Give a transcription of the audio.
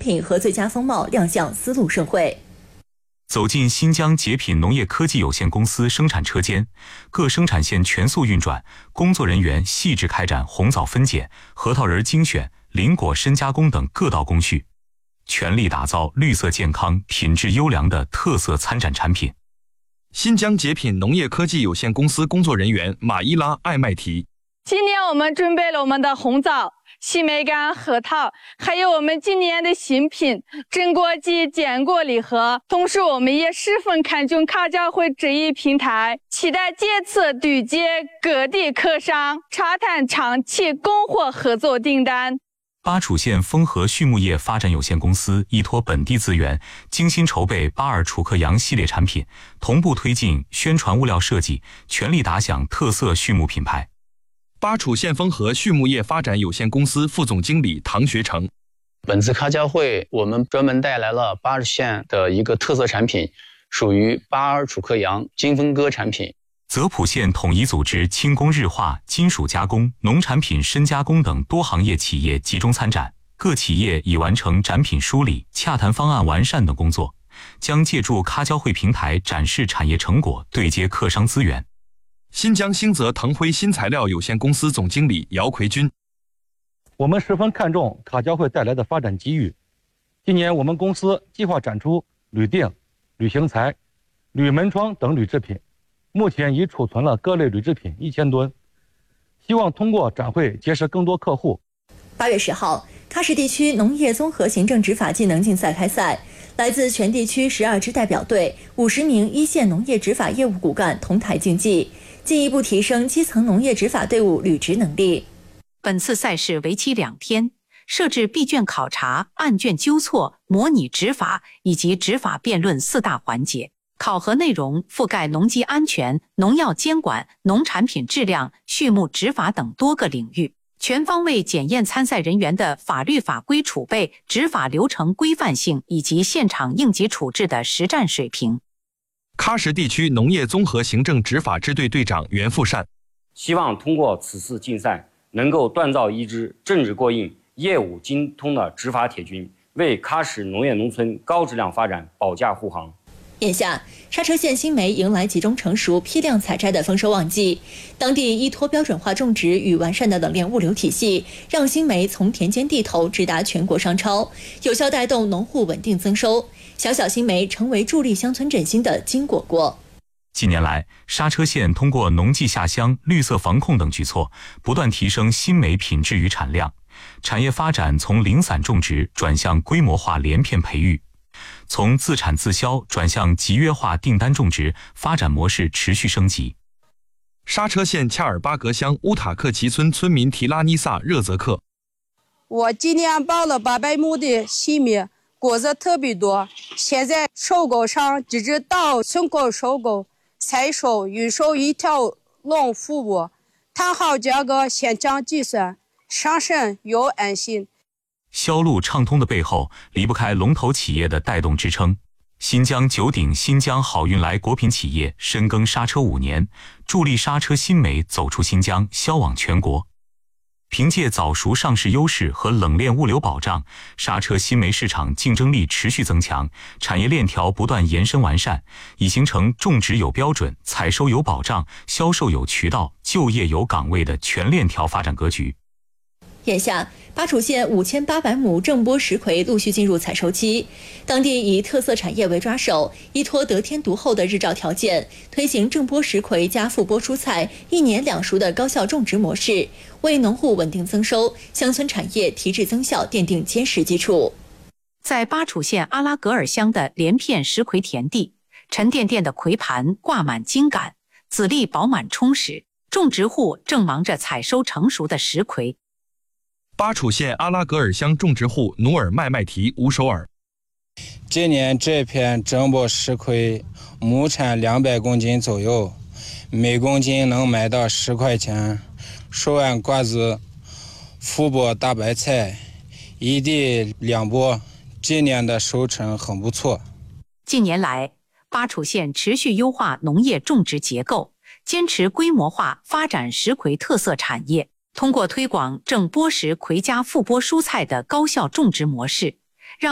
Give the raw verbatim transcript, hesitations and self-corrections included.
品和最佳风貌亮相丝路盛会。 走进新疆杰品农业科技有限公司生产车间，各生产线全速运转，工作人员细致开展红枣分拣、核桃仁精选、林果深加工等各道工序，全力打造绿色健康、品质优良的特色参展产品。 新疆杰品农业科技有限公司工作人员马伊拉·艾麦提。 今年我们准备了我们的红枣、西梅干、核桃，还有我们今年的新品榛果及坚果礼盒。同时，我们也十分看重卡交会这一平台，期待借此对接各地客商，洽谈长期供货合作订单。 巴楚县丰和畜牧业发展有限公司依托本地资源，精心筹备巴尔楚克羊系列产品，同步推进宣传物料设计，全力打响特色畜牧品牌。 巴楚县丰和畜牧业发展有限公司副总经理唐学成。 本次卡交会，我们专门带来了巴尔县的一个特色产品，属于巴尔楚克羊金分割产品。 泽普县统一组织轻工日化、金属加工、农产品深加工等多行业企业集中参展，各企业已完成展品梳理、洽谈方案完善等工作，将借助卡交会平台展示产业成果，对接客商资源。 新疆兴泽腾辉新材料有限公司总经理姚奎军。 我们十分看重卡交会带来的发展机遇。今年我们公司计划展出铝锭、铝型材、铝门窗等铝制品，目前已储存了各类铝制品一千吨，希望通过展会结识更多客户。 八月十号，喀什地区农业综合行政执法技能竞赛开赛，来自全地区十二支代表队、五十名一线农业执法业务骨干同台竞技，进一步提升基层农业执法队伍履职能力。 本次赛事为期两天，设置闭卷考察、案卷纠错、模拟执法以及执法辩论四大环节。考核内容覆盖农机安全、农药监管、农产品质量、畜牧执法等多个领域，全方位检验参赛人员的法律法规储备、执法流程规范性以及现场应急处置的实战水平。 喀什地区农业综合行政执法支队队长袁富善。 希望通过此次竞赛，能够锻造一支政治过硬、业务精通的执法铁军，为喀什农业农村高质量发展保驾护航。 眼下，刹车县新梅迎来集中成熟、批量采摘的丰收旺季。当地依托标准化种植与完善的冷链物流体系，让新梅从田间地头直达全国商超，有效带动农户稳定增收。小小新梅成为助力乡村振兴的金果果。 近年来，刹车县通过农技下乡、绿色防控等举措，不断提升新梅品质与产量，产业发展从零散种植转向规模化连片培育，从自产自销转向集约化订单种植，发展模式持续升级。 刹车县恰尔巴格乡乌塔克齐村村民提拉尼萨热泽克。 我今年报了八百亩的新米，果子特别多。现在收购上直至到村口收购、采收、运收一条龙服务，谈好价格现场计算，上身有安心。 销路畅通的背后，离不开龙头企业的带动支撑。新疆九鼎新疆好运来果品企业深耕刹车五年，助力刹车新梅走出新疆，销往全国。凭借早熟上市优势和冷链物流保障，刹车新梅市场竞争力持续增强，产业链条不断延伸完善，已形成种植有标准、采收有保障、销售有渠道、就业有岗位的全链条发展格局。 眼下，巴楚县五千八百亩正波石葵陆续进入采收期，当地以特色产业为抓手，依托得天独厚的日照条件，推行正波石葵加复播蔬菜一年两熟的高效种植模式，为农户稳定增收、乡村产业提质增效奠定坚实基础。 在巴楚县阿拉格尔乡的连片石葵田地，沉甸甸的葵盘挂满茎秆，籽粒饱满充实，种植户正忙着采收成熟的石葵。 巴楚县阿拉格尔乡种植户努尔麦麦提乌首尔。 今年这片正波石葵亩产两百公斤左右，每公斤能卖到十块钱。熟完瓜子，复播大白菜，一地两播，今年的收成很不错。 近年来，巴楚县持续优化农业种植结构，坚持规模化发展石葵特色产业。通过推广正波石葵加复播蔬菜的高效种植模式，